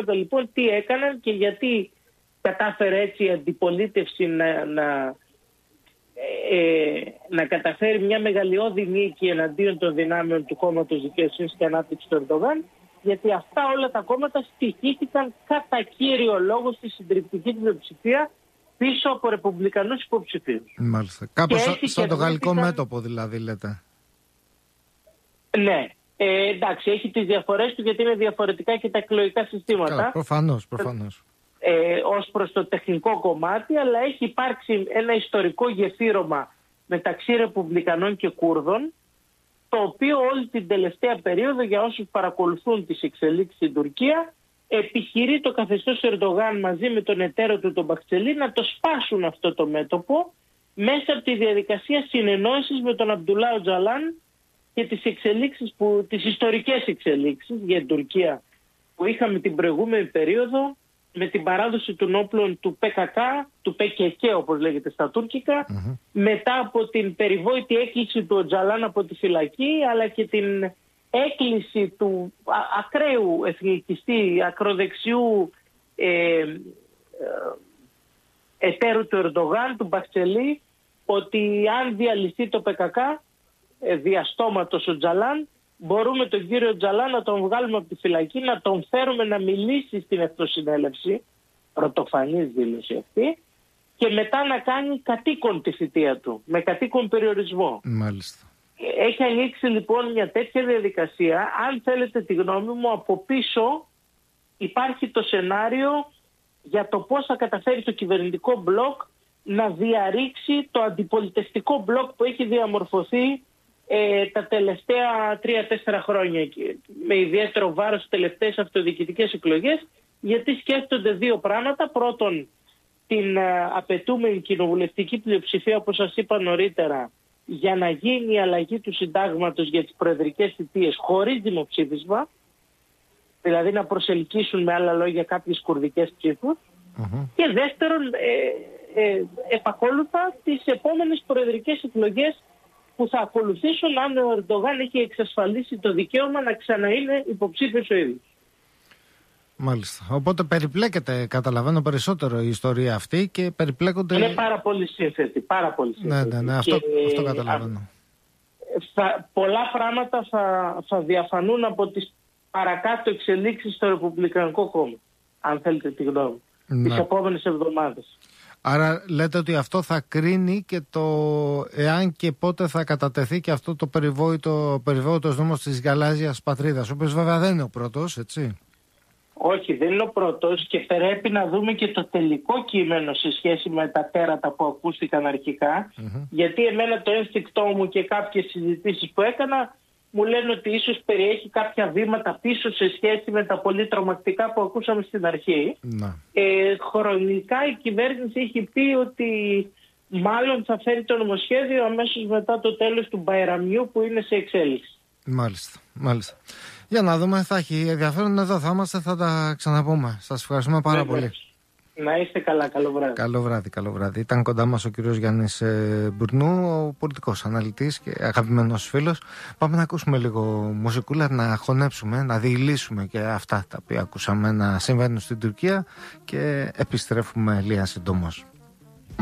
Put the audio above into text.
έμαθα λοιπόν τι έκαναν και γιατί κατάφερε έτσι η αντιπολίτευση να καταφέρει μια μεγαλειώδη νίκη εναντίον των δυνάμεων του κόμματος Δικαιοσύνης και Ανάπτυξης του Ερντογάν, γιατί αυτά όλα τα κόμματα στοιχήθηκαν κατά κύριο λόγο στη συντριπτική πλειοψηφία πίσω από ρεπουμπλικανούς υποψηφίους. Μάλιστα. Κάπως σαν το γαλλικό μέτωπο δηλαδή λέτε. Ναι. Εντάξει, έχει τις διαφορές του γιατί είναι διαφορετικά και τα εκλογικά συστήματα. Καλά, προφανώς. Ως προς το τεχνικό κομμάτι, αλλά έχει υπάρξει ένα ιστορικό γεφύρωμα μεταξύ Ρεπουμπλικανών και Κούρδων, το οποίο όλη την τελευταία περίοδο, για όσους παρακολουθούν τις εξελίξεις στην Τουρκία, επιχειρεί το καθεστώς Ερντογάν μαζί με τον εταίρο του τον Μπαχτσελή να το σπάσουν αυτό το μέτωπο μέσα από τη διαδικασία συνεννόησης με τον Αμπτουλά Οτζαλάν και τις ιστορικές εξελίξεις για την Τουρκία που είχαμε την προηγούμενη περίοδο με την παράδοση των όπλων του ΠΚΚ, του ΠΚΚ όπως λέγεται στα τουρκικά, μετά από την περιβόητη έκκληση του Οτζαλάν από τη φυλακή, αλλά και την έκκληση του ακραίου εθνικιστή, ακροδεξιού εταίρου του Ερντογάν, του Μπαχτσελή, ότι αν διαλυθεί το ΠΚΚ διαστόματος ο Οτζαλάν, μπορούμε τον κύριο Οτζαλάν να τον βγάλουμε από τη φυλακή, να τον φέρουμε να μιλήσει στην Εθνοσυνέλευση, πρωτοφανής δήλωση αυτή, και μετά να κάνει κατοίκον τη θητεία του, με κατοίκον περιορισμό. Μάλιστα. Έχει ανοίξει λοιπόν μια τέτοια διαδικασία. Αν θέλετε τη γνώμη μου, από πίσω υπάρχει το σενάριο για το πώς θα καταφέρει το κυβερνητικό μπλοκ να διαρρήξει το αντιπολιτευτικό μπλοκ που έχει διαμορφωθεί τα τελευταία 3-4 χρόνια, με ιδιαίτερο βάρος στις τελευταίες αυτοδιοικητικές εκλογές, γιατί σκέφτονται δύο πράγματα. Πρώτον, την απαιτούμενη κοινοβουλευτική πλειοψηφία, όπως σας είπα νωρίτερα, για να γίνει η αλλαγή του συντάγματος για τις προεδρικές θητείες χωρίς δημοψήφισμα, δηλαδή να προσελκύσουν με άλλα λόγια κάποιες κουρδικές ψήφους, και δεύτερον, επακόλουθα τις επόμενες προεδρικές εκλογές που θα ακολουθήσουν αν ο Ερντογάν έχει εξασφαλίσει το δικαίωμα να ξαναείναι υποψήφιος ο ίδιος. Μάλιστα. Οπότε περιπλέκεται, καταλαβαίνω, περισσότερο η ιστορία αυτή και περιπλέκονται... Είναι πάρα πολύ σύνθετη, πάρα πολύ σύνθετη. Ναι, αυτό καταλαβαίνω. Πολλά πράγματα θα διαφανούν από τις παρακάτω εξελίξεις στο Ρεπουμπλικανικό Κόμμα, αν θέλετε τη γνώμη, τις επόμενες εβδομάδες. Άρα λέτε ότι αυτό θα κρίνει και το εάν και πότε θα κατατεθεί και αυτό το περιβόητος νόμος της γαλάζιας πατρίδας, ο οποίος βέβαια δεν είναι ο πρώτος, έτσι. Όχι, δεν είναι ο πρώτος και πρέπει να δούμε και το τελικό κείμενο σε σχέση με τα τέρατα που ακούστηκαν αρχικά, γιατί εμένα το ένστικτό μου και κάποιες συζητήσεις που έκανα μου λένε ότι ίσως περιέχει κάποια βήματα πίσω σε σχέση με τα πολύ τρομακτικά που ακούσαμε στην αρχή. Χρονικά η κυβέρνηση έχει πει ότι μάλλον θα φέρει το νομοσχέδιο αμέσως μετά το τέλος του Μπαϊραμιού που είναι σε εξέλιξη. Μάλιστα. Για να δούμε, θα έχει ενδιαφέρον, εδώ θα είμαστε, θα τα ξαναπούμε. Σας ευχαριστούμε πάρα πολύ. Να είστε καλά, καλό βράδυ. Καλό βράδυ. Ήταν κοντά μας ο κύριος Γιάννης Μπουρνού, ο πολιτικός αναλυτής και αγαπημένος φίλος. Πάμε να ακούσουμε λίγο μουσικούλα, να χωνέψουμε, να διηλύσουμε και αυτά τα οποία ακούσαμε να συμβαίνουν στην Τουρκία και επιστρέφουμε λίγα συντόμως.